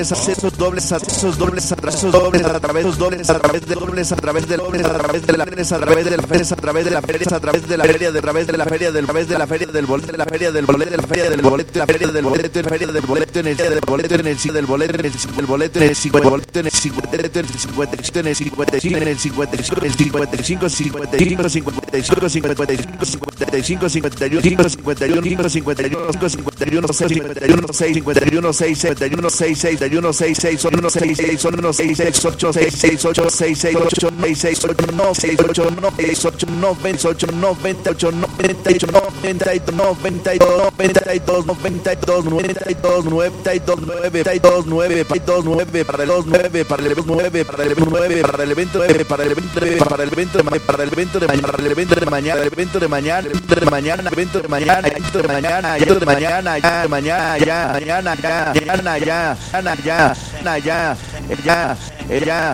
accesos dobles, accesos dobles, atrasos dobles, a través de dobles, a través de dobles, a través de dobles, a través de la feria, a través de la feria, a través de la feria, a través de la feria, a través de la feria, del través de la feria, del boleto, de la feria, del boleto, de la feria, del boleto, la feria del boleto, la feria del boleto, energía del boleto, en el del boleto, en el del boleto, en el 50, boleto, en el 50, en el 55, en el 55, en el 55, en el 55, 55, 55, 55, 51, 51, 51, 51, 51, 51, 6, 51, 6, 51, 6, 61, 6, 6, 1, 6, 6, 1, 6, 6, 8, 6, 6, 8, 6, 6, 8, 6, 6, 8, no, 6, 8, no, 6, 8, 98, 98, 98, 92, 92, 92, 92, 92, 92, 92, 9, 9, para el 2, 9, para el 9, para el 9, para el evento, para el evento, para el evento, para el evento de mañana, para el evento de mañana, el evento de mañana, el evento de mañana, el evento de mañana, el evento de mañana, el evento de mañana, ya, mañana, ya, mañana, ya, mañana, ya, mañana, ya, ya, ya, ya,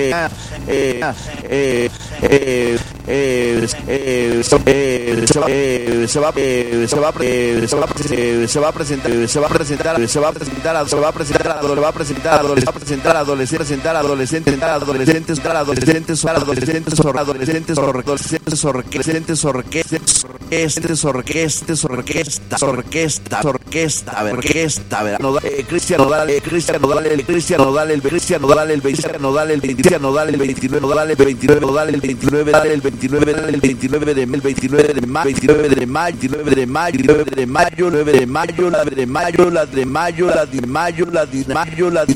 se va a presentar Cristian Nodal el 29 de mayo, la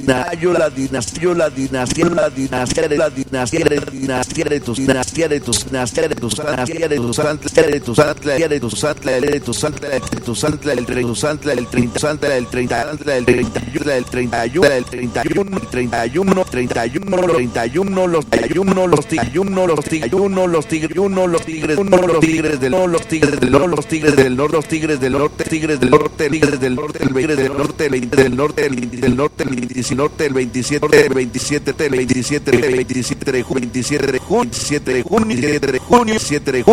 dinastía de tus el 31, los tigres del norte, el 20 del norte, el 27 de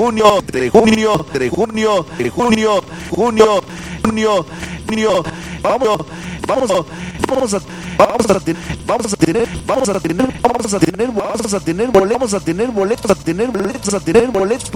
junio, vamos a tener boletos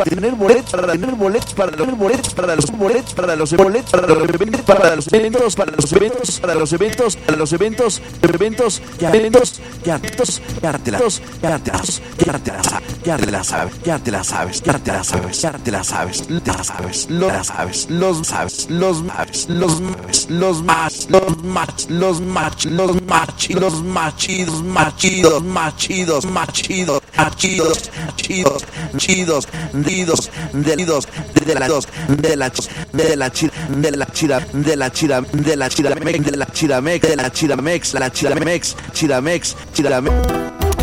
de la Chiramex.